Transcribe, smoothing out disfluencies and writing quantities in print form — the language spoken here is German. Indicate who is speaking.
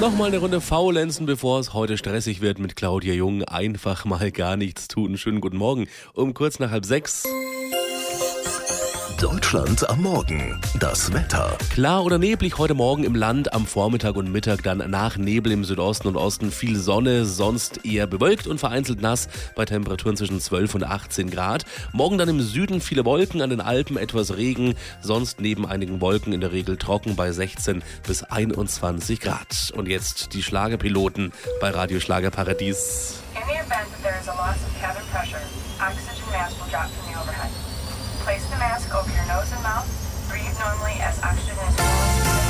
Speaker 1: Nochmal eine Runde faulenzen, bevor es heute stressig wird mit Claudia Jung. Einfach mal gar nichts tun. Schönen guten Morgen. Um kurz nach 5:30.
Speaker 2: Deutschland am Morgen. Das Wetter.
Speaker 1: Klar oder neblig heute Morgen im Land, am Vormittag und Mittag dann nach Nebel im Südosten und Osten viel Sonne, sonst eher bewölkt und vereinzelt nass bei Temperaturen zwischen 12 und 18 Grad. Morgen dann im Süden viele Wolken, an den Alpen etwas Regen, sonst neben einigen Wolken in der Regel trocken bei 16 bis 21 Grad. Und jetzt die Schlagerpiloten bei Radio Schlagerparadies.
Speaker 3: In the event that there is a loss of cabin pressure, oxygen mask will drop from the overhead. Place the mask over your nose and mouth. Breathe normally as oxygen is released.